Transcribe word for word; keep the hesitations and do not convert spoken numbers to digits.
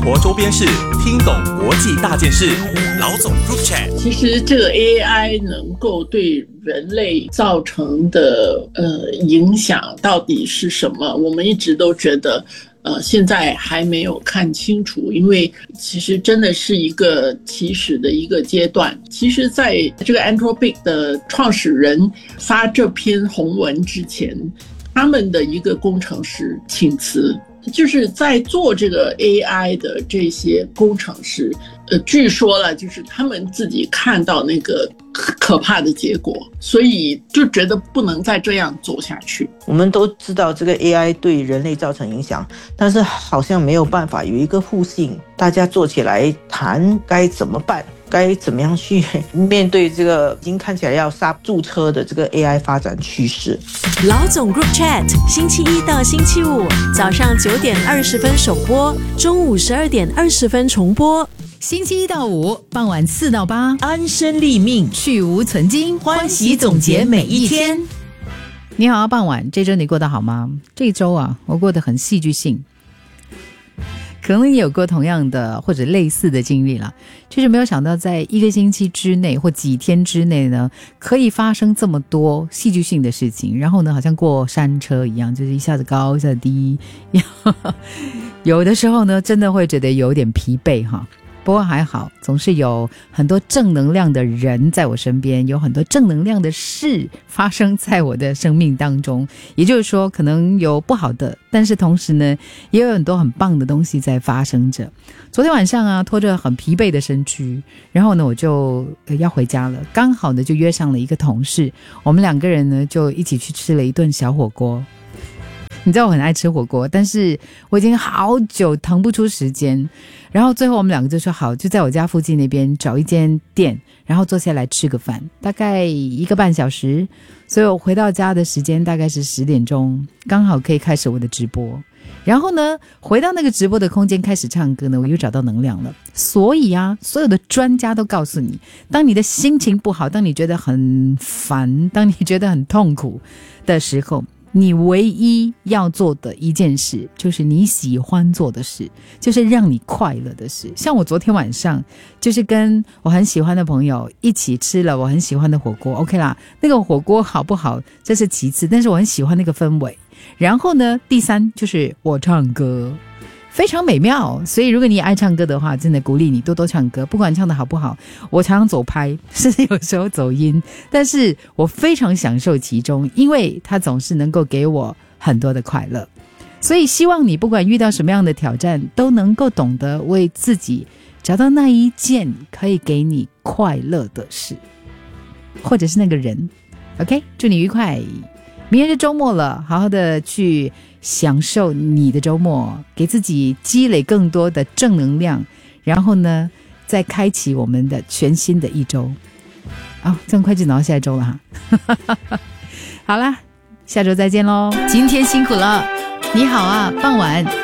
活周边事，听懂国际大件事。老总 Group Chat。 其实这个 A I 能够对人类造成的呃影响到底是什么？我们一直都觉得。呃，现在还没有看清楚，因为其实真的是一个起始的一个阶段。其实在这个 Anthropic 的创始人发这篇宏文之前，他们的一个工程师请辞，就是在做这个 A I 的这些工程师，呃，据说了，就是他们自己看到那个可怕的结果，所以就觉得不能再这样走下去。 我们都知道这个 A I 对人类造成影响，但是好像没有办法有一个互信，大家坐起来谈该怎么办，该怎么样去面对这个已经看起来要刹住车的这个 A I 发展趋势。 老总 Group Chat 星期一到星期五早上九点二十分首播，中午十二点二十分重播。 星期一到五傍晚四到八， 安身立命， 去无存菁， 欢喜总结每一天。 你好，傍晚，这周你过得好吗？这周啊，我过得很戏剧性。可能也有过同样的或者类似的经历啦，就是没有想到在一个星期之内或几天之内呢，可以发生这么多戏剧性的事情，然后呢好像过山车一样，就是一下子高一下子低有的时候呢真的会觉得有点疲惫哈。不过还好，总是有很多正能量的人在我身边，有很多正能量的事发生在我的生命当中。也就是说，可能有不好的，但是同时呢，也有很多很棒的东西在发生着。昨天晚上啊，拖着很疲惫的身躯，然后呢，我就要回家了。刚好呢，就约上了一个同事，我们两个人呢，就一起去吃了一顿小火锅。你知道我很爱吃火锅，但是我已经好久腾不出时间，然后最后我们两个就说好，就在我家附近那边找一间店，然后坐下来吃个饭，大概一个半小时，所以我回到家的时间大概是十点钟，刚好可以开始我的直播。然后呢，回到那个直播的空间开始唱歌呢，我又找到能量了。所以啊，所有的专家都告诉你，当你的心情不好，当你觉得很烦，当你觉得很痛苦的时候，你唯一要做的一件事，就是你喜欢做的事，就是让你快乐的事。像我昨天晚上就是跟我很喜欢的朋友一起吃了我很喜欢的火锅 OK 啦，那个火锅好不好这是其次，但是我很喜欢那个氛围。然后呢，第三就是我唱歌非常美妙，所以如果你也爱唱歌的话，真的鼓励你多多唱歌，不管唱得好不好。我常常走拍，甚至有时候走音，但是我非常享受其中，因为它总是能够给我很多的快乐。所以希望你不管遇到什么样的挑战，都能够懂得为自己找到那一件可以给你快乐的事，或者是那个人。 OK， 祝你愉快，明天是周末了，好好的去享受你的周末，给自己积累更多的正能量，然后呢再开启我们的全新的一周。哦，这么快就拿到下一周了哈好啦，下周再见咯。今天辛苦了，你好啊，傍晚